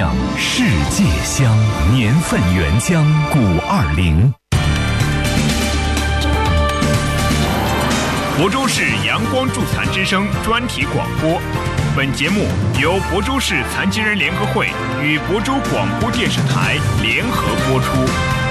享世界香，年份原浆520。 亳州市阳光助残之声专题广播。本节目由亳州市残疾人联合会与亳州广播电视台联合播出。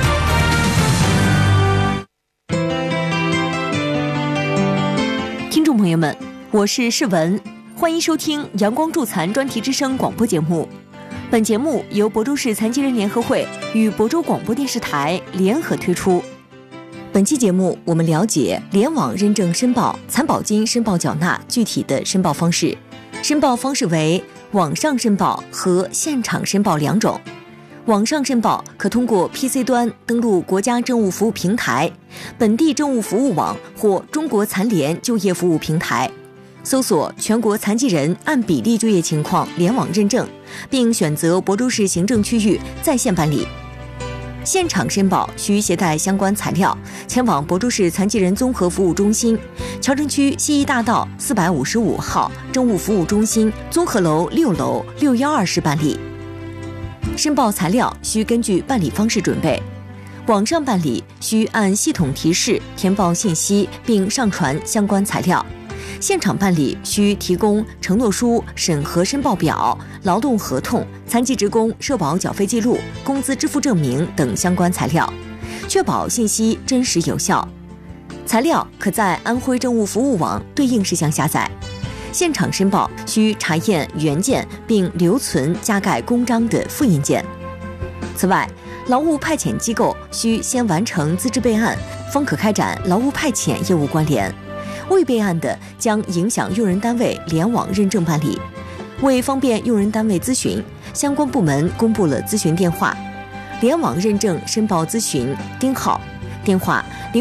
听众朋友们，我是世文，欢迎收听阳光助残专题之声广播节目。本节目由亳州市残疾人联合会与亳州广播电视台联合推出。本期节目，我们了解联网认证申报残保金申报缴纳具体的申报方式。申报方式为网上申报和现场申报两种。网上申报可通过 PC 端登录国家政务服务平台、本地政务服务网或中国残联就业服务平台，搜索全国残疾人按比例就业情况联网认证，并选择亳州市行政区域在线办理。现场申报需携带相关材料，前往亳州市残疾人综合服务中心、桥城区西义大道455号政务服务中心综合楼6楼612室办理。申报材料需根据办理方式准备。网上办理需按系统提示填报信息并上传相关材料。现场办理需提供承诺书、审核申报表、劳动合同、残疾职工社保缴费记录、工资支付证明等相关材料，确保信息真实有效。材料可在安徽政务服务网对应事项下载。现场申报需查验原件并留存加盖公章的复印件。此外，劳务派遣机构需先完成资质备案，方可开展劳务派遣业务关联。未备案的将影响用人单位联网认证办理。为方便用人单位咨询，相关部门公布了咨询电话：联网认证申报咨询丁号，电话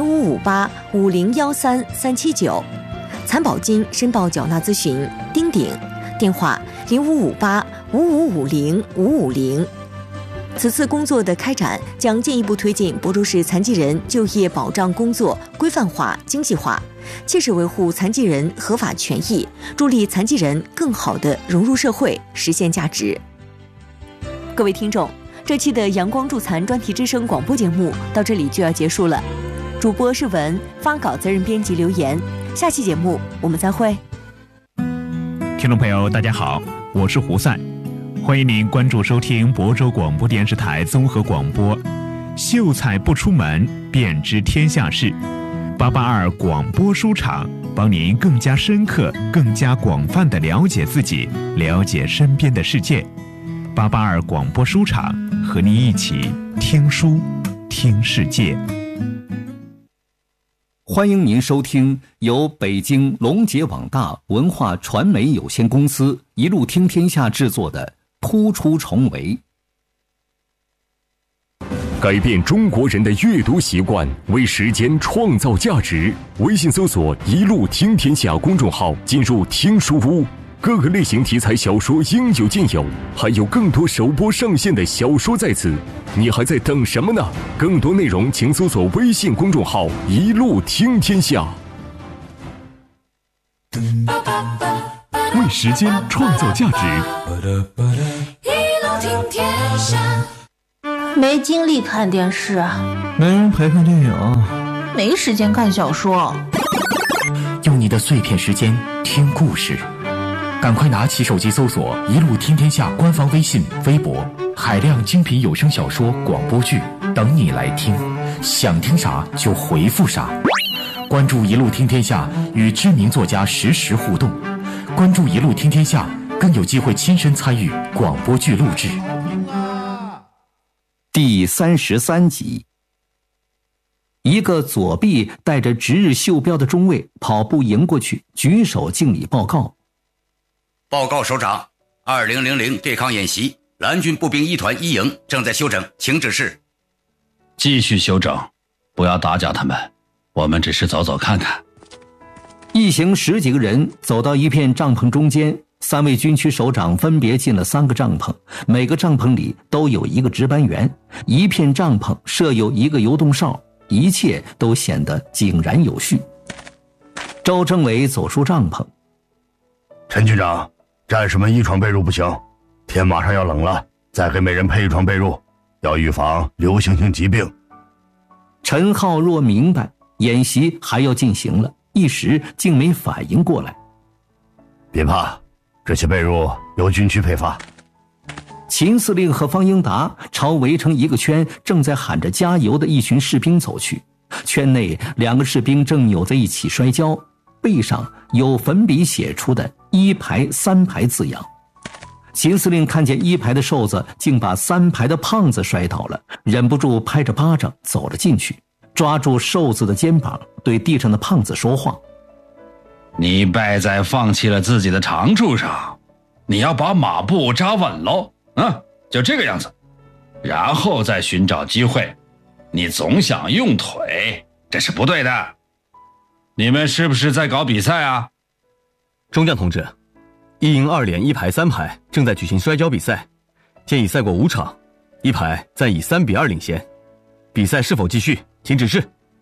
0558501379；残保金申报缴纳咨询丁鼎，电话055855505550。此次工作的开展将进一步推进亳州市残疾人就业保障工作规范化、精细化，切实维护残疾人合法权益，助力残疾人更好地融入社会，实现价值。各位听众，这期的阳光助残专题之声广播节目到这里就要结束了。主播是文，发稿责任编辑刘岩。下期节目我们再会。 听众朋友，大家好，我是胡赛。欢迎您关注收听亳州广播电视台综合广播，秀才不出门，便知天下事。882广播书场，帮您更加深刻、更加广泛地了解自己，了解身边的世界。882广播书场，和您一起听书，听世界。 欢迎您收听由北京龙杰网大文化传媒有限公司一路听天下制作的突出重围。 改变中国人的阅读习惯，为时间创造价值。微信搜索一路听天下公众号，进入听书屋，各个类型题材小说应有尽有，还有更多首播上线的小说在此，你还在等什么呢？更多内容请搜索微信公众号一路听天下。 为时间创造价值， 一路听天下。 没精力看电视， 没人陪看电影， 没时间看小说。 用你的碎片时间听故事，赶快拿起手机搜索一路听天下官方微信、微博，海量精品有声小说、广播剧等你来听，想听啥就回复啥。关注一路听天下，与知名作家实时互动。关注一路听天下，更有机会亲身参与广播剧录制。 第33集。一个左臂带着值日袖标的中尉跑步迎过去，举手敬礼报告。 报告首长，2000对抗演习，蓝军步兵一团一营正在休整，请指示。 继续休整，不要打搅他们，我们只是走走看看。 一行10几个人走到一片帐篷中间，3位军区首长分别进了3个帐篷，每个帐篷里都有一个值班员，一片帐篷设有一个游动哨，一切都显得井然有序。周政委走出帐篷。 陈局长，战士们一床被褥不行，天马上要冷了， 再给每人配一床被褥，要预防流行性疾病。 陈浩若明白演习还要进行了，一时竟没反应过来。 别怕，这些被褥由军区配发。 秦司令和方英达朝围成一个圈正在喊着加油的一群士兵走去，圈内2个士兵正扭在一起摔跤，背上有粉笔写出的1排3排字样。秦司令看见1排的瘦子竟把3排的胖子摔倒了，忍不住拍着巴掌走了进去，抓住瘦子的肩膀，对地上的胖子说话： 你败在放弃了自己的长处上，你要把马步扎稳喽，就这个样子，然后再寻找机会。你总想用腿，这是不对的。你们是不是在搞比赛啊？ 中将同志，1营2连1排3排正在举行摔跤比赛，现已赛过5场，1排暂以3比2领先，比赛是否继续，请指示。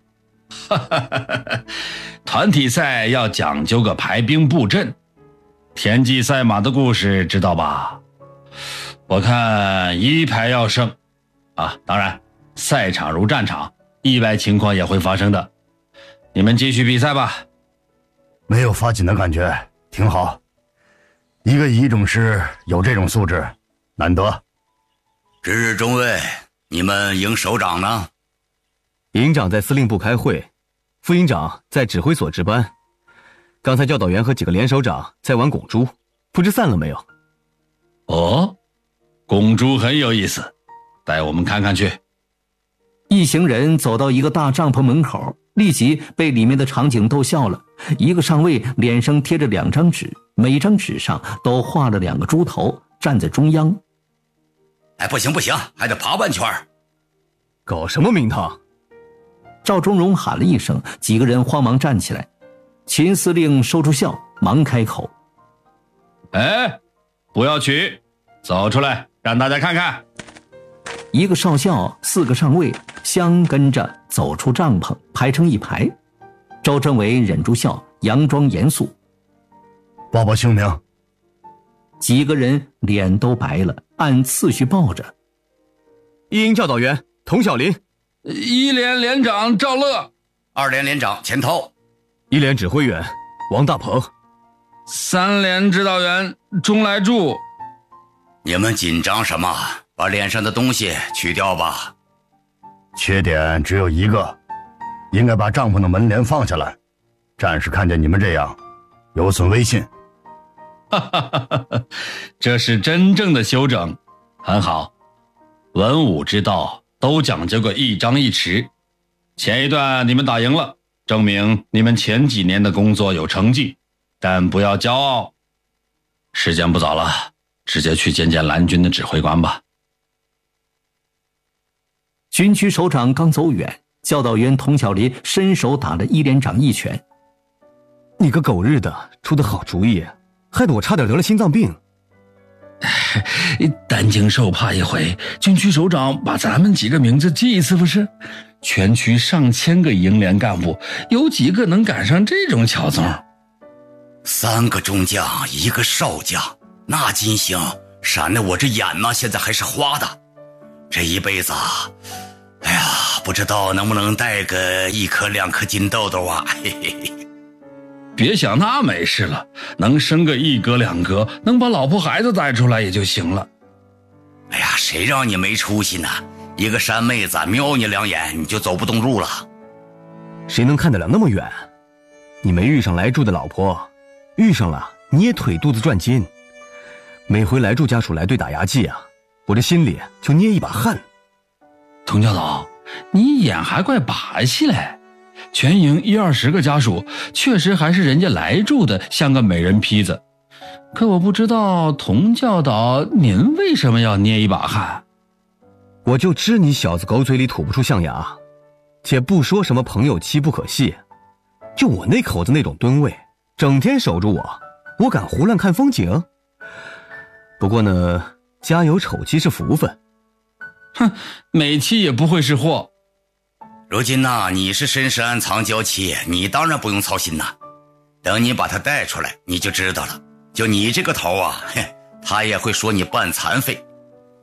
团体赛要讲究个排兵布阵，田忌赛马的故事知道吧？我看1排要胜当然赛场如战场，意外情况也会发生的。你们继续比赛吧。 没有发紧的感觉，挺好。一个乙种师有这种素质，难得。 值日中尉，你们营首长呢？ 营长在司令部开会，副营长在指挥所值班。刚才教导员和几个连首长在玩拱珠，不知散了没有？ 哦，拱珠很有意思，带我们看看去。 一行人走到一个大帐篷门口，立即被里面的场景逗笑了。一个上尉脸上贴着2张纸，每张纸上都画了2个猪头，站在中央。 不行，还得爬半圈。 搞什么名堂？ 赵忠荣喊了一声，几个人慌忙站起来。秦司令收出笑，忙开口： 不要取，走出来让大家看看。 1个少校4个上尉相跟着走出帐篷，排成一排。周政委忍住笑，佯装严肃： 报报姓名。 几个人脸都白了，按次序报着。 1营教导员童小林 ，1连连长赵乐 ，2连连长钱涛 ，1连指挥员王大鹏 ，3连指导员钟来柱。 你们紧张什么？把脸上的东西去掉吧。 缺点只有一个，应该把帐篷的门帘放下来。战士看见你们这样，有损威信。 这是真正的休整，很好。文武之道都讲究个一张一弛。前一段你们打赢了，证明你们前几年的工作有成绩，但不要骄傲。时间不早了，直接去见见蓝军的指挥官吧。 军区首长刚走远，教导员童小林伸手打了1连长一拳。 你个狗日的，出的好主意，害得我差点得了心脏病。 担惊受怕一回，军区首长把咱们几个名字记一次不是？全区上千个营连干部，有几个能赶上这种巧宗 ？3个中将，1个少将，那金星闪得我这眼呢，现在还是花的。这一辈子，不知道能不能带个1颗2颗金豆豆啊！嘿嘿嘿。 别想那没事了，能生个1哥2哥，能把老婆孩子带出来也就行了。 谁让你没出息呢？一个山妹子瞄你2眼，你就走不动路了。 谁能看得了那么远？你没遇上来柱的老婆，遇上了你也腿肚子转筋。每回来柱家属来对打牙祭啊，我这心里就捏一把汗。 童教导，你眼还怪把戏嘞。全营10-20个家属，确实还是人家来住的，像个美人坯子。可我不知道童教导您为什么要捏一把汗？ 我就知你小子狗嘴里吐不出象牙。且不说什么朋友妻不可戏，就我那口子那种吨位，整天守住我敢胡乱看风景？不过呢，家有丑妻是福分。 美妻也不会是祸。 如今你是深山藏娇妻，你当然不用操心等你把她带出来，你就知道了。就你这个头他也会说你半残废。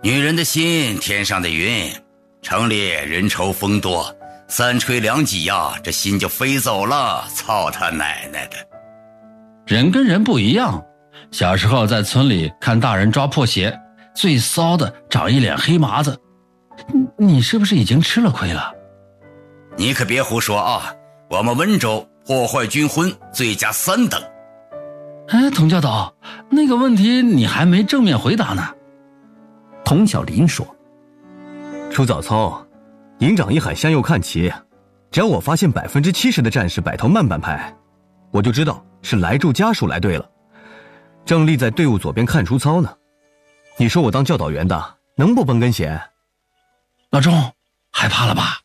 女人的心，天上的云，城里人稠风多，三吹两挤呀，这心就飞走了，操他奶奶的！ 人跟人不一样，小时候在村里看大人抓破鞋，最骚的长一脸黑麻子。你是不是已经吃了亏了？ 你可别胡说啊！我们温州破坏军婚，罪加3等。 哎，童教导，那个问题你还没正面回答呢。 童小林说： 出早操，营长一喊向右看齐，只要我发现70%的战士摆头慢半拍，我就知道是来助家属来对了。正立在队伍左边看出操呢，你说我当教导员的能不绷根弦？ 老钟，害怕了吧？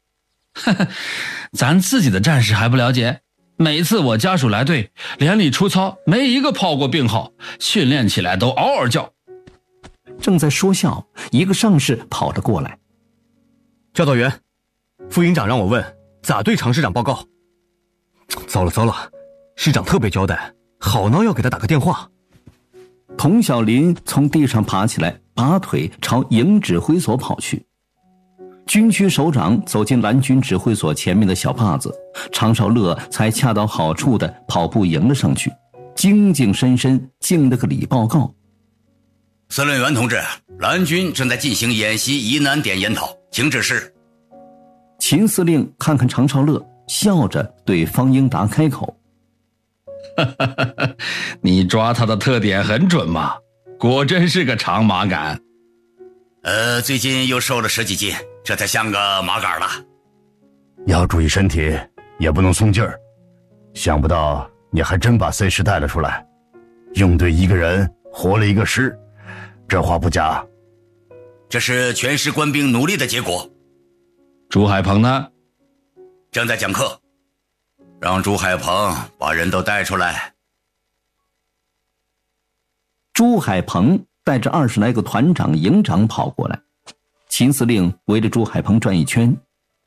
咱自己的战士还不了解，每次我家属来队，连里出操没一个泡过病号，训练起来都嗷嗷叫。 正在说笑，一个上士跑了过来。 教导员，副营长让我问咋对常师长报告。糟了，师长特别交代，好孬要给他打个电话。 童小林从地上爬起来，拔腿朝营指挥所跑去。军区首长走进蓝军指挥所前面的小坝子，常少乐才恰到好处地跑步迎了上去，精精神神敬了个礼报告。 司令员同志，蓝军正在进行演习疑难点研讨，请指示。 秦司令看看常少乐，笑着对方英达开口： 你抓他的特点很准嘛，果真是个长麻杆。 最近又瘦了10几斤，这才像个麻杆了。 要注意身体，也不能松劲儿。想不到你还真把 C 师带了出来，用对一个人活了一个师，这话不假。 这是全师官兵努力的结果。 朱海鹏呢？ 正在讲课，让朱海鹏把人都带出来。 朱海鹏带着20来个团长营长跑过来，秦司令围着朱海鹏转一圈。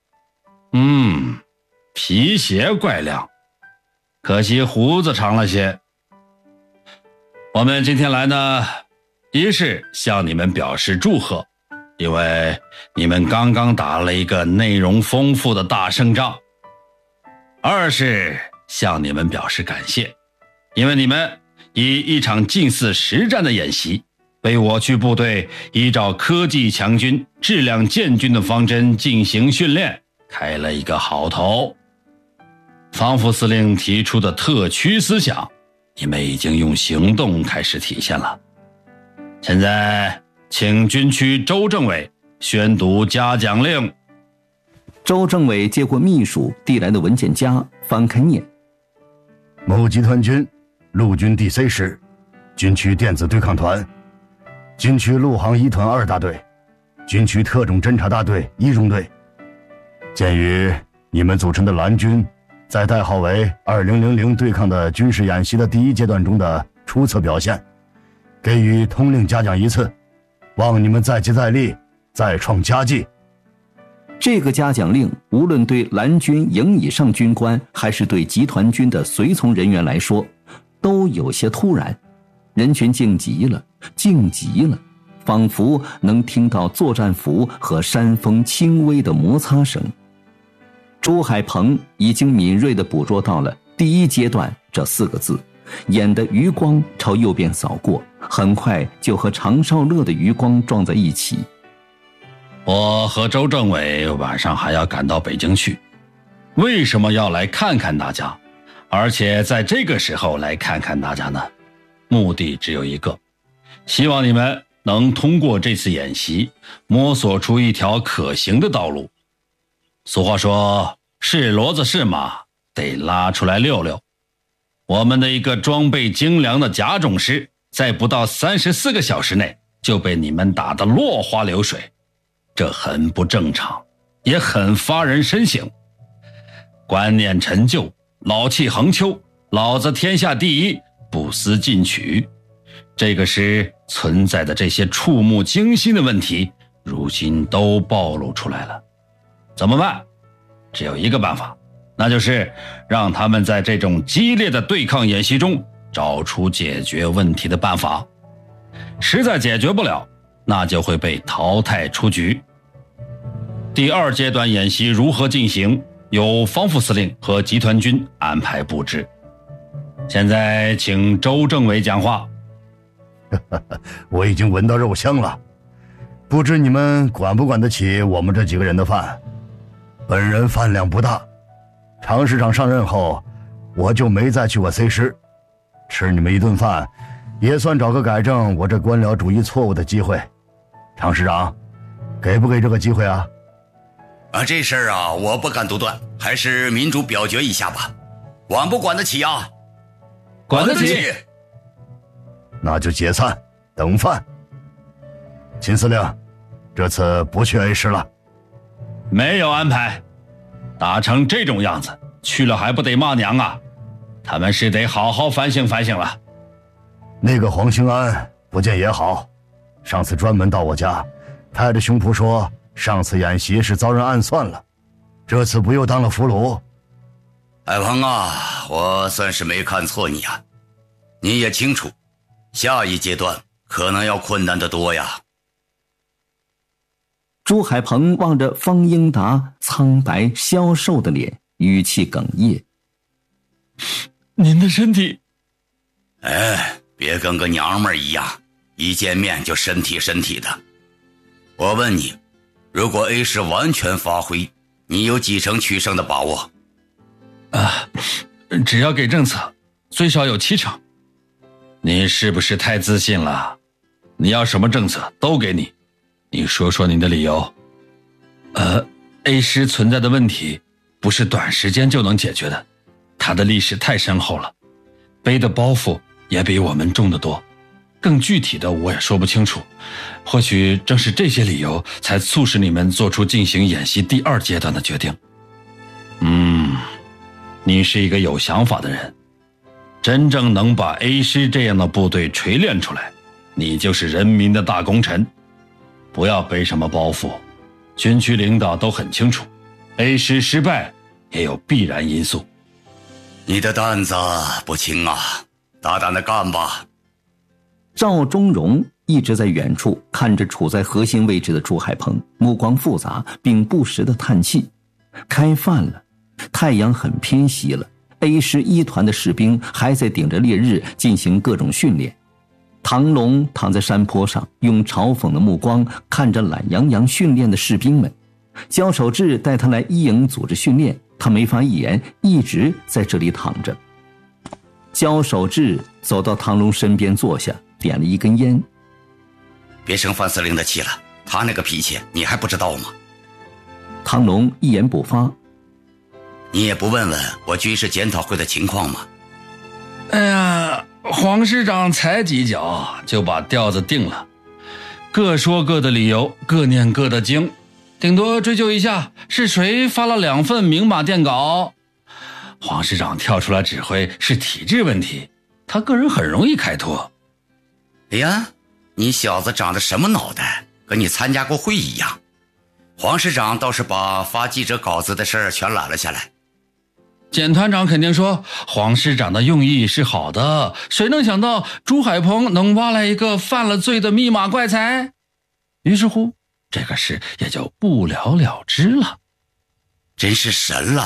皮鞋怪亮，可惜胡子长了些。我们今天来呢，一是向你们表示祝贺，因为你们刚刚打了一个内容丰富的大胜仗；二是向你们表示感谢，因为你们以一场近似实战的演习，为我区部队依照科技强军、质量建军的方针进行训练开了一个好头。方副司令提出的特区思想，你们已经用行动开始体现了。现在请军区周政委宣读嘉奖令。 周政委接过秘书递来的文件夹，翻开念： 某集团军陆军第 C 师军区电子对抗团，军区陆航1团2大队，军区特种侦察大队1中队，鉴于你们组成的蓝军在代号为2000对抗的军事演习的第1阶段中的出色表现，给予通令嘉奖1次，望你们再接再厉，再创佳绩。 这个嘉奖令无论对蓝军营以上军官还是对集团军的随从人员来说都有些突然，人群静极了，仿佛能听到作战服和山峰轻微的摩擦声。朱海鹏已经敏锐地捕捉到了第1阶段这4个字，眼的余光朝右边扫过，很快就和常少乐的余光撞在一起。 我和周政委晚上还要赶到北京去，为什么要来看看大家，而且在这个时候来看看大家呢？目的只有一个，希望你们能通过这次演习摸索出一条可行的道路。俗话说，是骡子是马，得拉出来溜溜。我们的一个装备精良的甲种师，在不到34个小时内就被你们打得落花流水，这很不正常，也很发人深省。观念陈旧，老气横秋，老子天下第一，不思进取。这个师存在的这些触目惊心的问题，如今都暴露出来了。怎么办？只有一个办法，那就是让他们在这种激烈的对抗演习中找出解决问题的办法。实在解决不了， 那就会被淘汰出局。第2阶段演习如何进行，由方副司令和集团军安排布置。现在请周政委讲话。 我已经闻到肉香了，不知你们管不管得起我们这几个人的饭？本人饭量不大，常师长上任后，我就没再去过 C 师，吃你们一顿饭，也算找个改正我这官僚主义错误的机会。常师长，给不给这个机会啊？ 这事儿啊，我不敢独断，还是民主表决一下吧。管不管得起啊？ 管得起。 那就解散，等饭。秦司令，这次不去 A 师了。 没有安排，打成这种样子，去了还不得骂娘啊？他们是得好好反省反省了。 那个黄兴安不见也好，上次专门到我家，拍着胸脯说上次演习是遭人暗算了，这次不又当了俘虏？ 海鹏啊，我算是没看错你啊。你也清楚，下一阶段可能要困难得多呀。 朱海鹏望着方英达苍白消瘦的脸，语气哽咽： 您的身体…… 别跟个娘们儿一样，一见面就身体的。我问你，如果 A 师完全发挥，你有几成取胜的把握？ 只要给政策，最少有7成。你是不是太自信了？你要什么政策都给你，你说说你的理由。A 师存在的问题不是短时间就能解决的，它的历史太深厚了，背的包袱也比我们重得多。更具体的我也说不清楚，或许正是这些理由才促使你们做出进行演习第2阶段的决定。你是一个有想法的人，真正能把 A 师这样的部队锤炼出来，你就是人民的大功臣。不要背什么包袱，军区领导都很清楚， A 师失败也有必然因素。 你的担子不轻啊，大胆的干吧。 赵忠荣一直在远处看着处在核心位置的朱海鹏，目光复杂，并不时地叹气。开饭了，太阳很偏西了， A 师1团的士兵还在顶着烈日进行各种训练。唐龙躺在山坡上，用嘲讽的目光看着懒洋洋训练的士兵们。焦守志带他来一营组织训练，他没发一言，一直在这里躺着。焦守志走到唐龙身边坐下，点了一根烟。 别生范司令的气了，他那个脾气你还不知道吗？ 唐龙一言不发。 你也不问问我军事检讨会的情况吗？ 黄师长才几脚就把调子定了，各说各的理由，各念各的经，顶多追究一下是谁发了2份明码电稿。黄师长跳出来指挥是体制问题，他个人很容易开脱。 哎呀，你小子长得什么脑袋，跟你参加过会一样。黄师长倒是把发记者稿子的事儿全揽了下来。 简团长肯定说黄师长的用意是好的，谁能想到朱海鹏能挖来一个犯了罪的密码怪才？于是乎这个事也就不了了之了。 真是神了。